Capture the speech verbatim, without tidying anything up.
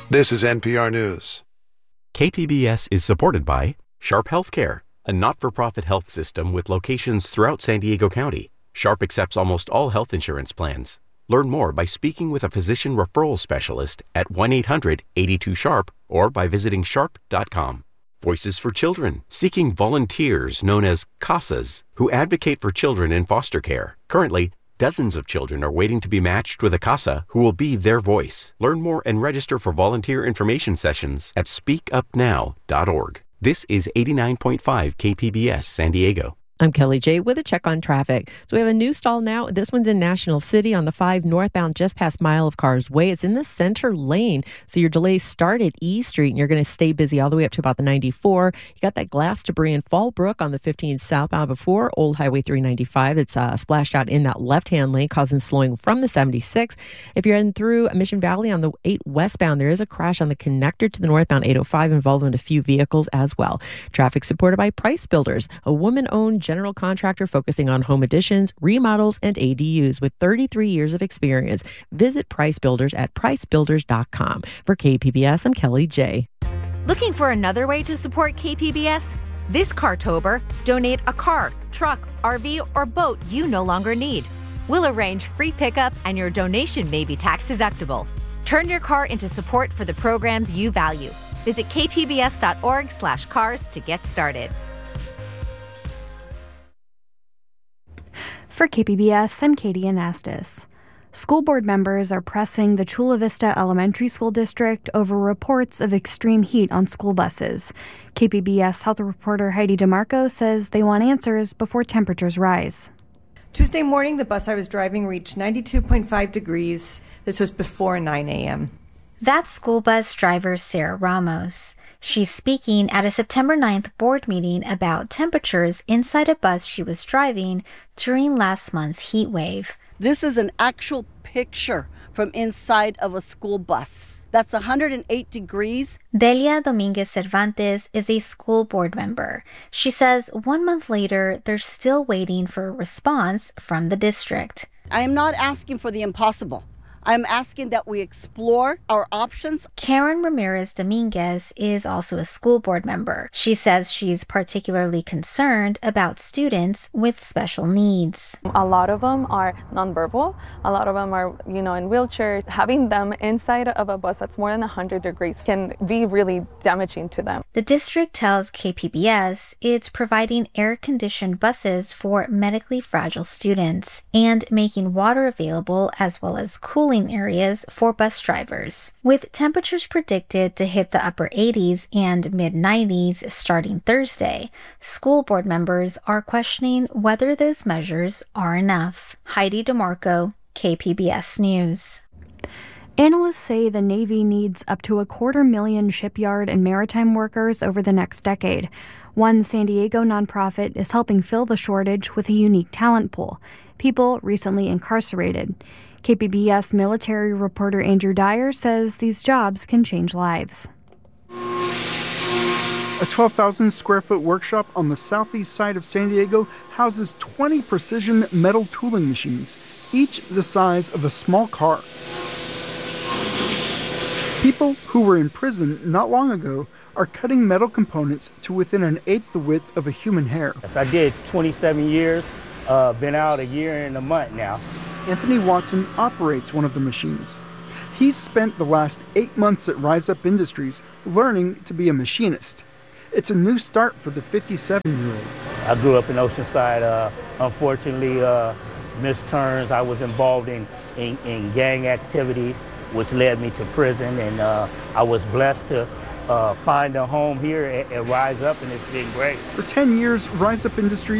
This is N P R News. K P B S is supported by Sharp Healthcare, a not-for-profit health system with locations throughout San Diego County. Sharp accepts almost all health insurance plans. Learn more by speaking with a physician referral specialist at one eight hundred eight two sharp or by visiting sharp dot com. Voices for Children, seeking volunteers known as CASAs, who advocate for children in foster care. Currently, dozens of children are waiting to be matched with a CASA who will be their voice. Learn more and register for volunteer information sessions at speak up now dot org. This is eighty-nine point five K P B S San Diego. I'm Kelly J with a check on traffic. So we have a new stall now. This one's in National City on the five northbound just past Mile of Cars Way. It's in the center lane. So your delays start at E Street and you're going to stay busy all the way up to about the ninety-four. You got that glass debris in Fallbrook on the fifteen southbound before Old Highway three ninety-five. It's uh, splashed out in that left-hand lane, causing slowing from the seventy-six. If you're heading through Mission Valley on the eight westbound, there is a crash on the connector to the northbound eight oh five involving a few vehicles as well. Traffic supported by Price Builders, a woman-owned general contractor focusing on home additions, remodels, and A D Us with thirty-three years of experience. Visit Price Builders at price builders dot com. For K P B S, I'm Kelly J. Looking for another way to support K P B S? This Cartober, donate a car, truck, R V, or boat you no longer need. We'll arrange free pickup and your donation may be tax deductible. Turn your car into support for the programs you value. Visit k p b s dot org slash cars to get started. For K P B S, I'm Katie Anastas. School board members are pressing the Chula Vista Elementary School District over reports of extreme heat on school buses. K P B S health reporter Heidi DeMarco says they want answers before temperatures rise. Tuesday morning, the bus I was driving reached ninety-two point five degrees. This was before nine a.m. That's school bus driver Sarah Ramos. She's speaking at a September ninth board meeting about temperatures inside a bus she was driving during last month's heat wave. This is an actual picture from inside of a school bus. That's one hundred eight degrees. Delia Dominguez Cervantes is a school board member. She says one month later, they're still waiting for a response from the district. I am not asking for the impossible. I'm asking that we explore our options. Karen Ramirez Dominguez is also a school board member. She says she's particularly concerned about students with special needs. A lot of them are nonverbal. A lot of them are, you know, in wheelchairs. Having them inside of a bus that's more than one hundred degrees can be really damaging to them. The district tells K P B S it's providing air-conditioned buses for medically fragile students and making water available as well as cooling areas for bus drivers. With temperatures predicted to hit the upper eighties and mid nineties starting Thursday, school board members are questioning whether those measures are enough. Heidi DeMarco, K P B S News. Analysts say the Navy needs up to a quarter million shipyard and maritime workers over the next decade. One San Diego nonprofit is helping fill the shortage with a unique talent pool, people recently incarcerated. K P B S military reporter Andrew Dyer says these jobs can change lives. A twelve thousand square foot workshop on the southeast side of San Diego houses twenty precision metal tooling machines, each the size of a small car. People who were in prison not long ago are cutting metal components to within an eighth the width of a human hair. Yes, I did twenty-seven years, uh, been out a year and a month now. Anthony Watson operates one of the machines. He's spent the last eight months at Rise Up Industries learning to be a machinist. It's a new start for the fifty-seven-year-old. I grew up in Oceanside. Uh, unfortunately, uh, missed turns. I was involved in, in, in gang activities, which led me to prison, and uh, I was blessed to uh, find a home here at, at Rise Up, and it's been great. For ten years, Rise Up Industries